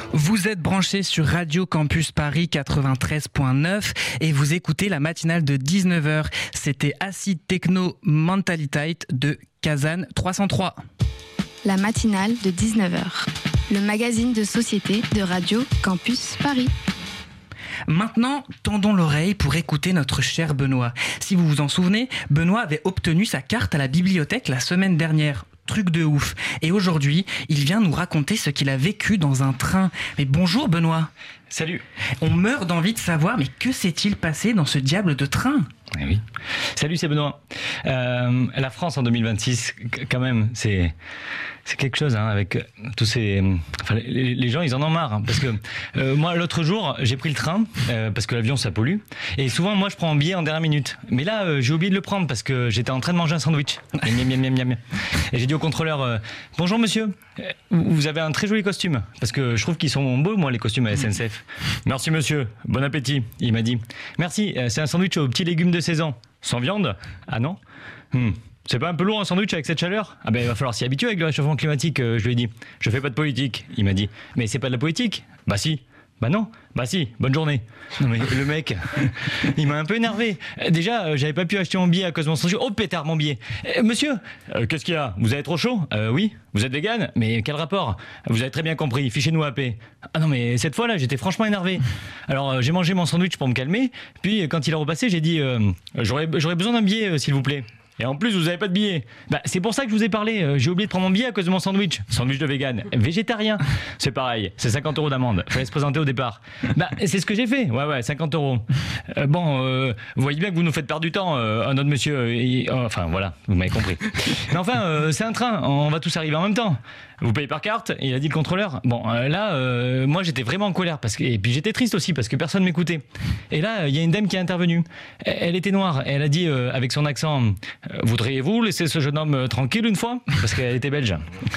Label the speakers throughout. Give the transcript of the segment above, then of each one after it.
Speaker 1: Vous êtes branchés sur Radio Campus Paris 93.9 et vous écoutez la matinale de 19h. C'était Acid Techno Mentaliteit de Kazan 303.
Speaker 2: La matinale de 19h, le magazine de société de Radio Campus Paris.
Speaker 1: Maintenant, tendons l'oreille pour écouter notre cher Benoît. Si vous vous en souvenez, Benoît avait obtenu sa carte à la bibliothèque la semaine dernière. Truc de ouf. Et aujourd'hui, il vient nous raconter ce qu'il a vécu dans un train. Mais bonjour Benoît.
Speaker 3: Salut.
Speaker 1: On meurt d'envie de savoir, mais que s'est-il passé dans ce diable de train ?
Speaker 3: Eh oui. Salut, c'est Benoît. La France en 2026, quand même, c'est quelque chose, hein, avec tous ces... Enfin, les gens, ils en ont marre. Hein, parce que moi, l'autre jour, j'ai pris le train, parce que l'avion, ça pollue. Et souvent, moi, je prends un billet en dernière minute. Mais là, j'ai oublié de le prendre parce que j'étais en train de manger un sandwich. Et j'ai dit au contrôleur, bonjour monsieur, vous avez un très joli costume. Parce que je trouve qu'ils sont beaux, moi, les costumes à SNCF. Merci monsieur, bon appétit, il m'a dit. Merci, c'est un sandwich aux petits légumes de saison. Sans viande ? Ah non ? C'est pas un peu lourd un sandwich avec cette chaleur ? Ah ben il va falloir s'y habituer avec le réchauffement climatique, je lui ai dit. Je fais pas de politique, il m'a dit. Mais c'est pas de la politique ? Bah si. Bah non, bah si, bonne journée. Non mais le mec, il m'a un peu énervé. Déjà, j'avais pas pu acheter mon billet à cause de mon sandwich. Oh pétard, mon billet. Monsieur, qu'est-ce qu'il y a ? Vous avez trop chaud ? Oui. Vous êtes vegan ? Mais quel rapport ? Vous avez très bien compris, fichez-nous à paix. Ah non mais cette fois-là, j'étais franchement énervé. Alors j'ai mangé mon sandwich pour me calmer, puis quand il a repassé, j'ai dit j'aurais besoin d'un billet s'il vous plaît. Et en plus, vous avez pas de billet. Bah, c'est pour ça que je vous ai parlé. J'ai oublié de prendre mon billet à cause de mon sandwich. Sandwich de vegan. Végétarien. C'est pareil. C'est 50 € d'amende. Fallait se présenter au départ. Bah, c'est ce que j'ai fait. Ouais, 50 €. Vous voyez bien que vous nous faites perdre du temps, un autre monsieur. Enfin, voilà. Vous m'avez compris. Mais enfin, c'est un train. On va tous arriver en même temps. Vous payez par carte ? Il a dit le contrôleur. Bon, moi, j'étais vraiment en colère. Et puis, j'étais triste aussi parce que personne m'écoutait. Et là, il y a une dame qui est intervenue. Elle était noire. Elle a dit, avec son accent... Voudriez-vous laisser ce jeune homme tranquille une fois ? Parce qu'elle était belge.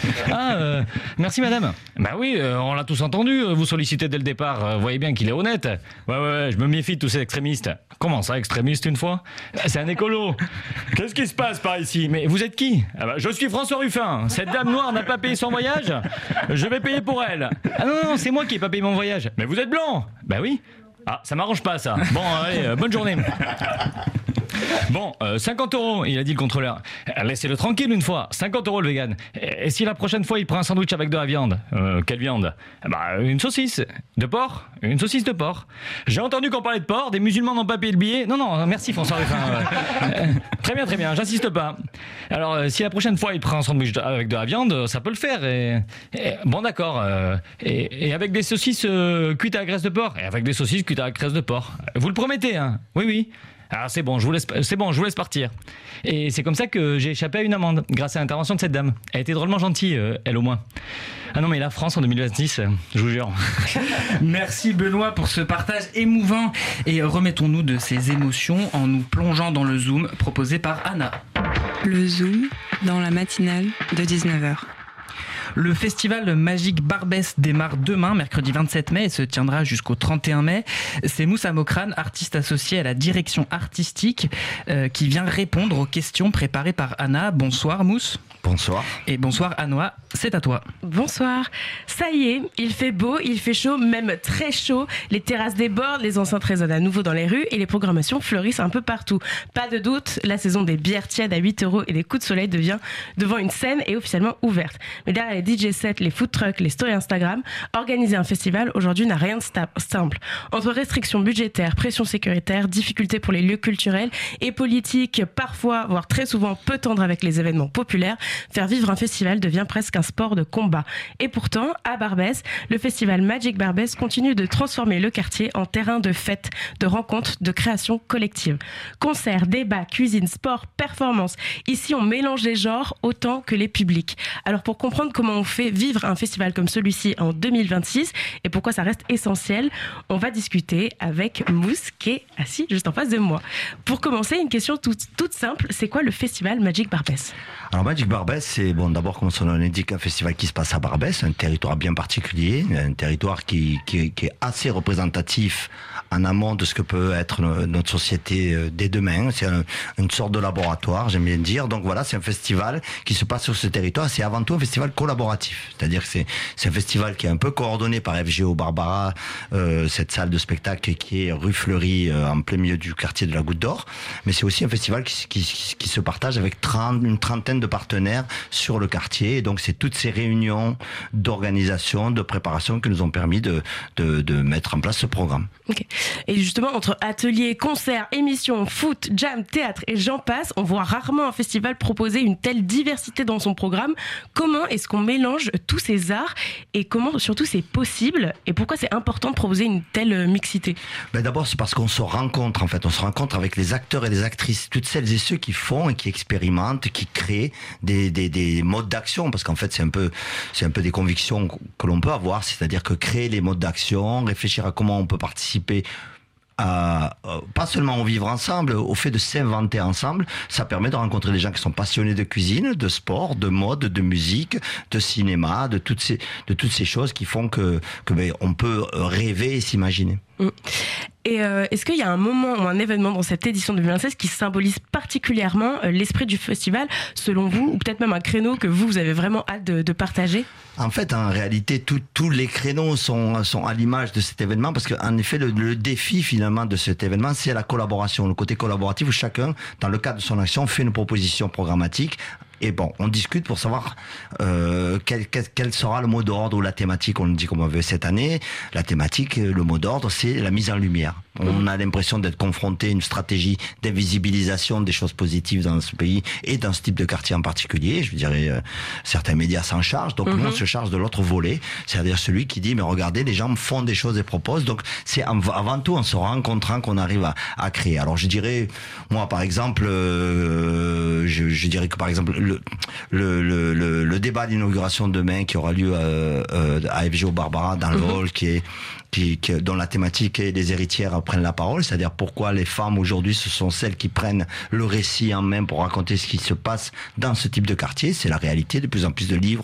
Speaker 3: Merci madame. Bah oui, on l'a tous entendu, vous sollicitez dès le départ, vous voyez bien qu'il est honnête. Ouais, je me méfie de tous ces extrémistes. Comment ça, extrémiste une fois ? C'est un écolo. Qu'est-ce qui se passe par ici ? Mais vous êtes qui ? Ah bah, je suis François Ruffin. Cette dame noire n'a pas payé son voyage ? Je vais payer pour elle. Ah non, c'est moi qui ai pas payé mon voyage. Mais vous êtes blanc ? Bah oui. Ah, ça m'arrange pas ça. Bon, allez, bonne journée. Bon, 50 €, il a dit le contrôleur. Laissez-le tranquille une fois, 50 € le vegan. Et si la prochaine fois il prend un sandwich avec de la viande ? Quelle viande ? Bah, une saucisse. De porc ? Une saucisse de porc. J'ai entendu qu'on parlait de porc, des musulmans n'ont pas payé le billet. Non, merci François Ruffin. Très bien, j'insiste pas. Alors, si la prochaine fois il prend un sandwich avec de la viande, ça peut le faire. Bon, d'accord. Et avec des saucisses cuites à la graisse de porc ? Et avec des saucisses cuites à la graisse de porc. Vous le promettez, hein ? Oui. Alors c'est bon, je vous laisse partir. Et c'est comme ça que j'ai échappé à une amende, grâce à l'intervention de cette dame. Elle était drôlement gentille, elle au moins. Ah non mais la France en 2026, je vous jure.
Speaker 1: Merci Benoît pour ce partage émouvant. Et remettons-nous de ces émotions en nous plongeant dans le Zoom proposé par Anna.
Speaker 4: Le Zoom dans la matinale de 19h.
Speaker 1: Le festival Magic Barbès démarre demain, mercredi 27 mai, et se tiendra jusqu'au 31 mai. C'est Moussa Mokrane, artiste associé à la direction artistique, qui vient répondre aux questions préparées par Anna. Bonsoir Mousse.
Speaker 5: Bonsoir.
Speaker 1: Et bonsoir Anouah, c'est à toi.
Speaker 6: Bonsoir. Ça y est, il fait beau, il fait chaud, même très chaud. Les terrasses débordent, les enceintes résonnent à nouveau dans les rues et les programmations fleurissent un peu partout. Pas de doute, la saison des bières tièdes à 8 € et des coups de soleil devant une scène est officiellement ouverte. Mais derrière les DJ sets, les food trucks, les stories Instagram, organiser un festival aujourd'hui n'a rien de simple. Entre restrictions budgétaires, pression sécuritaire, difficultés pour les lieux culturels et politiques, parfois, voire très souvent peu tendres avec les événements populaires, faire vivre un festival devient presque un sport de combat. Et pourtant, à Barbès, le festival Magic Barbès continue de transformer le quartier en terrain de fête, de rencontres, de création collective. Concerts, débats, cuisine, sport, performance. Ici, on mélange les genres autant que les publics. Alors pour comprendre comment on fait vivre un festival comme celui-ci en 2026 et pourquoi ça reste essentiel, on va discuter avec Mousse qui est assis juste en face de moi. Pour commencer, une question toute simple, c'est quoi le festival Magic Barbès ?
Speaker 5: Alors Magic Barbès, c'est d'abord comme son nom l'indique, un festival qui se passe à Barbès, un territoire bien particulier, un territoire qui est assez représentatif en amont de ce que peut être notre société dès demain. C'est une sorte de laboratoire, j'aime bien dire. Donc voilà, c'est un festival qui se passe sur ce territoire. C'est avant tout un festival collaboratif collaboratif. C'est-à-dire que c'est un festival qui est un peu coordonné par FGO Barbara, cette salle de spectacle qui est rue Fleury, en plein milieu du quartier de la Goutte d'Or. Mais c'est aussi un festival qui se partage avec une trentaine de partenaires sur le quartier. Et donc c'est toutes ces réunions d'organisation, de préparation qui nous ont permis de mettre en place ce programme.
Speaker 6: Okay. Et justement, entre ateliers, concerts, émissions, foot, jam, théâtre et j'en passe, on voit rarement un festival proposer une telle diversité dans son programme. Comment est-ce qu'on mélange tous ces arts et comment surtout c'est possible et pourquoi c'est important de proposer une telle mixité?
Speaker 5: D'abord, c'est parce qu'on se rencontre en fait. On se rencontre avec les acteurs et les actrices, toutes celles et ceux qui font et qui expérimentent, qui créent des modes d'action, parce qu'en fait c'est un peu des convictions que l'on peut avoir, c'est-à-dire que créer les modes d'action, réfléchir à comment on peut participer pas seulement au vivre ensemble, au fait de s'inventer ensemble, ça permet de rencontrer des gens qui sont passionnés de cuisine, de sport, de mode, de musique, de cinéma, de toutes ces choses qui font que on peut rêver et s'imaginer.
Speaker 6: Et est-ce qu'il y a un moment ou un événement dans cette édition 2016 qui symbolise particulièrement l'esprit du festival, selon vous, ou peut-être même un créneau que vous avez vraiment hâte de partager?
Speaker 5: En fait, en réalité, tous les créneaux sont à l'image de cet événement, parce qu'en effet, le défi finalement de cet événement, c'est la collaboration, le côté collaboratif où chacun, dans le cadre de son action, fait une proposition programmatique. Et bon, on discute pour savoir quel sera le mot d'ordre ou la thématique. On dit comme on veut cette année. La thématique, le mot d'ordre, c'est la mise en lumière. On a l'impression d'être confronté à une stratégie d'invisibilisation des choses positives dans ce pays et dans ce type de quartier en particulier. Je dirais, certains médias s'en chargent. Donc nous, on se charge de l'autre volet, c'est-à-dire celui qui dit, mais regardez, les gens font des choses et proposent. Donc c'est avant tout en se rencontrant qu'on arrive à créer. Alors je dirais, moi par exemple, je dirais que par exemple le débat d'inauguration demain qui aura lieu à FGO Barbara dans le hall, dont la thématique est les héritières prennent la parole, c'est-à-dire pourquoi les femmes aujourd'hui ce sont celles qui prennent le récit en main pour raconter ce qui se passe dans ce type de quartier. C'est la réalité. De plus en plus de livres,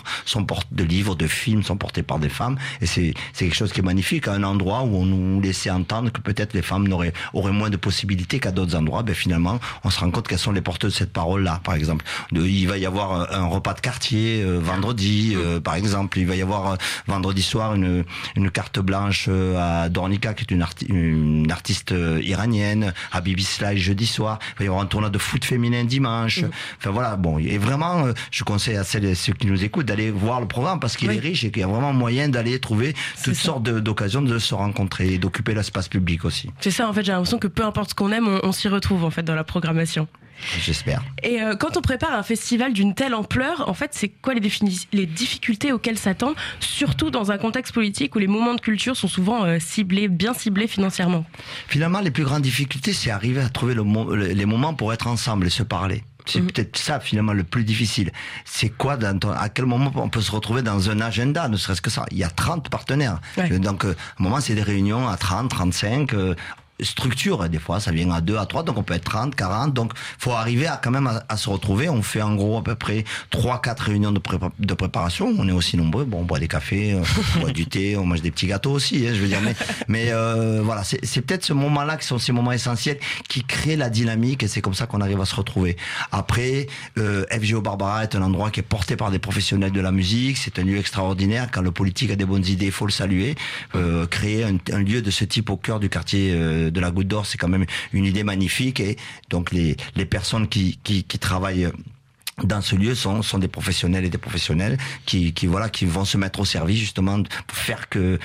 Speaker 5: de films sont portés par des femmes, et c'est quelque chose qui est magnifique. À un endroit où on nous laissait entendre que peut-être les femmes auraient moins de possibilités qu'à d'autres endroits, finalement on se rend compte qu'elles sont les porteuses de cette parole-là. Par exemple, il va y avoir un repas de quartier vendredi, par exemple. Il va y avoir vendredi soir une carte blanche à Dornica, qui est une artiste iranienne, à Bibi Sly jeudi soir. Il va y avoir un tournoi de foot féminin dimanche. Enfin voilà, bon, et vraiment, je conseille à celles et ceux qui nous écoutent d'aller voir le programme, parce qu'il est riche et qu'il y a vraiment moyen d'aller trouver toutes sortes d'occasions de se rencontrer et d'occuper l'espace public aussi. C'est ça, en fait, j'ai l'impression que peu importe ce qu'on aime, on s'y retrouve en fait dans la programmation. J'espère. Et quand on prépare un festival d'une telle ampleur, en fait, c'est quoi les difficultés auxquelles s'attend, surtout dans un contexte politique où les moments de culture sont souvent bien ciblés financièrement? Finalement, les plus grandes difficultés, c'est arriver à trouver les moments pour être ensemble et se parler. C'est peut-être ça, finalement, le plus difficile. C'est quoi, à quel moment on peut se retrouver dans un agenda, ne serait-ce que ça. Il y a 30 partenaires. Ouais. Donc, à un moment, c'est des réunions à 30, 35... structure, des fois ça vient à 2, à 3, donc on peut être 30, 40, donc faut arriver quand même à se retrouver. On fait en gros à peu près 3-4 réunions de préparation, on est aussi nombreux, bon, on boit des cafés, on boit du thé, on mange des petits gâteaux aussi, je veux dire, mais voilà, c'est peut-être ce moment-là qui sont ces moments essentiels qui créent la dynamique, et c'est comme ça qu'on arrive à se retrouver. Après, FGO Barbara est un endroit qui est porté par des professionnels de la musique, c'est un lieu extraordinaire. Quand le politique a des bonnes idées, il faut le saluer. Créer un lieu de ce type au cœur du quartier de la Goutte d'Or, c'est quand même une idée magnifique, et donc les personnes qui travaillent dans ce lieu sont des professionnels et des professionnelles qui vont se mettre au service justement pour faire que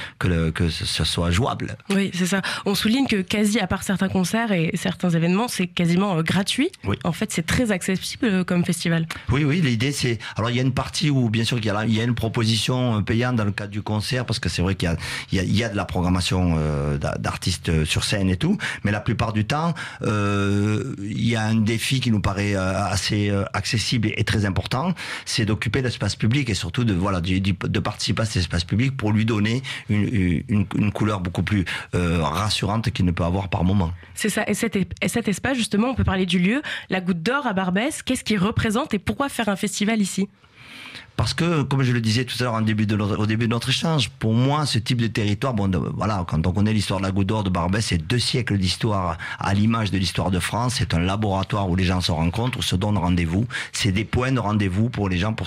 Speaker 5: ce soit jouable. Oui, c'est ça. On souligne que quasi, à part certains concerts et certains événements, c'est quasiment gratuit. Oui. En fait, c'est très accessible comme festival. Oui, l'idée c'est... Alors, il y a une partie où, bien sûr, il y a une proposition payante dans le cadre du concert, parce que c'est vrai qu'il y a de la programmation d'artistes sur scène et tout, mais la plupart du temps, il y a un défi qui nous paraît assez accessible et très important, c'est d'occuper l'espace public, et surtout de participer à cet espace public pour lui donner une couleur beaucoup plus rassurante qu'il ne peut avoir par moment. C'est ça, et cet espace, justement, on peut parler du lieu, la Goutte d'Or à Barbès. Qu'est-ce qu'il représente et pourquoi faire un festival ici ? Parce que, comme je le disais tout à l'heure au début de notre échange, pour moi, ce type de territoire, quand on connaît l'histoire de la Goutte d'Or de Barbès, c'est 2 siècles d'histoire à l'image de l'histoire de France. C'est un laboratoire où les gens se rencontrent, où se donnent rendez-vous. C'est des points de rendez-vous pour les gens pour